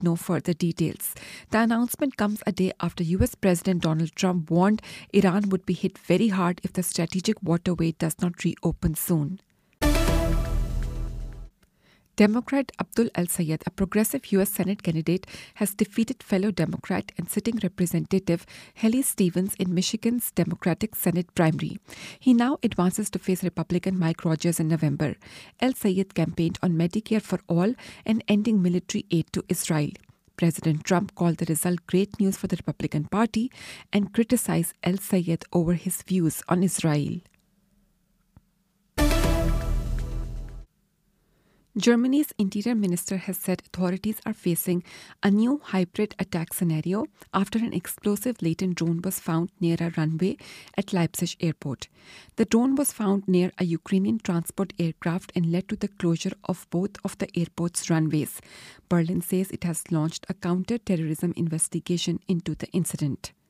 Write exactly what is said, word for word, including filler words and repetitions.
no further details. The announcement comes a day after U S President Donald Trump warned Iran would be hit very hard if the strategic waterway does not reopen soon. Democrat Abdul El-Sayed, a progressive U S Senate candidate, has defeated fellow Democrat and sitting Representative Haley Stevens in Michigan's Democratic Senate primary. He now advances to face Republican Mike Rogers in November. El-Sayed campaigned on Medicare for all and ending military aid to Israel. President Trump called the result great news for the Republican Party and criticized El-Sayed over his views on Israel. Germany's interior minister has said authorities are facing a new hybrid attack scenario after an explosive laden drone was found near a runway at Leipzig airport. The drone was found near a Ukrainian transport aircraft and led to the closure of both of the airport's runways. Berlin says it has launched a counter-terrorism investigation into the incident.